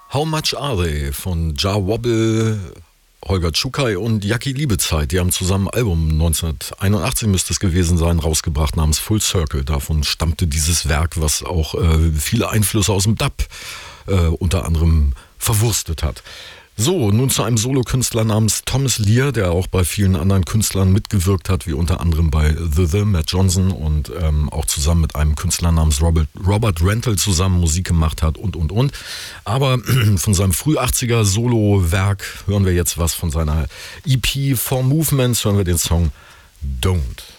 How Much Are They von Ja Wobble, Holger Czukay und Jackie Liebezeit. Die haben zusammen ein Album, 1981 müsste es gewesen sein, rausgebracht namens Full Circle. Davon stammte dieses Werk, was auch viele Einflüsse aus dem Dub unter anderem verwurstet hat. So, nun zu einem Solokünstler namens Thomas Lear, der auch bei vielen anderen Künstlern mitgewirkt hat, wie unter anderem bei The Matt Johnson und auch zusammen mit einem Künstler namens Robert Rental zusammen Musik gemacht hat und. Aber von seinem Früh-80er Solo-Werk hören wir jetzt was von seiner EP Four Movements, hören wir den Song Don't.